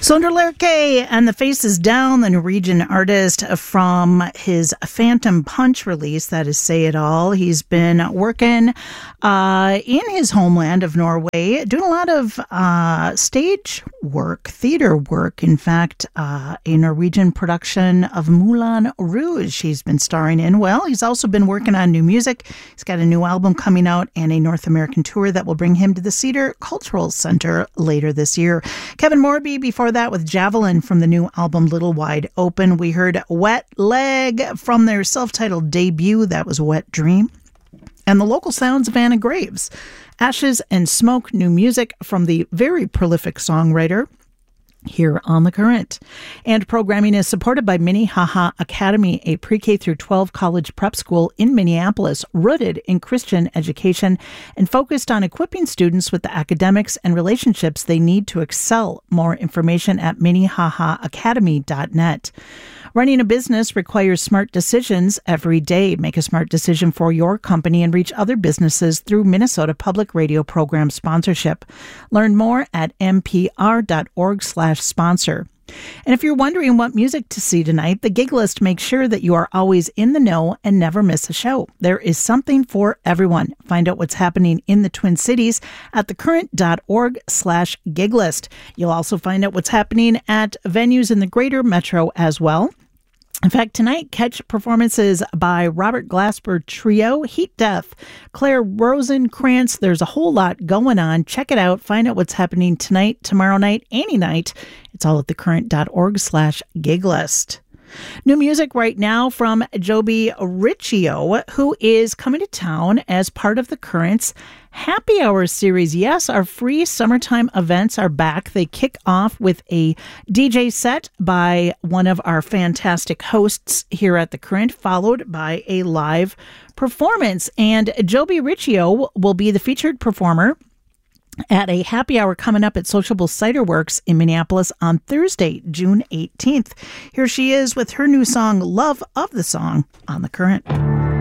Sonderlerke and The Face Is Down, the Norwegian artist from his Phantom Punch release, that is Say It All. He's been working in his homeland of Norway, doing a lot of stage work, theater work. In fact, a Norwegian production of Moulin Rouge he's been starring in. Well, he's also been working on new music. He's got a new album coming out and a North American tour that will bring him to the Cedar Cultural Center later this year. Kevin Morby before that with Javelin from the new album Little Wide Open. We heard Wet Leg from their self-titled debut. That was Wet Dream. And the local sounds of Anna Graves. Ashes and Smoke, new music from the very prolific songwriter here on The Current. And programming is supported by Minnehaha Academy, a pre-K through 12 college prep school in Minneapolis, rooted in Christian education and focused on equipping students with the academics and relationships they need to excel. More information at minnehahaacademy.net. Running a business requires smart decisions every day. Make a smart decision for your company and reach other businesses through Minnesota Public Radio program sponsorship. Learn more at mpr.org/sponsor. And if you're wondering what music to see tonight, the Gig List makes sure that you are always in the know and never miss a show. There is something for everyone. Find out what's happening in the Twin Cities at thecurrent.org/giglist. You'll also find out what's happening at venues in the greater metro as well. In fact, tonight, catch performances by Robert Glasper Trio, Heat Death, Claire Rosenkrantz. There's a whole lot going on. Check it out. Find out what's happening tonight, tomorrow night, any night. It's all at thecurrent.org/giglist. New music right now from Joby Riccio, who is coming to town as part of the Current's Happy Hour series. Yes, our free summertime events are back. They kick off with a DJ set by one of our fantastic hosts here at the Current, followed by a live performance. And Joby Riccio will be the featured performer at a happy hour coming up at Sociable Cider Works in Minneapolis on Thursday, June 18th. Here she is with her new song, Love of the Song, on The Current.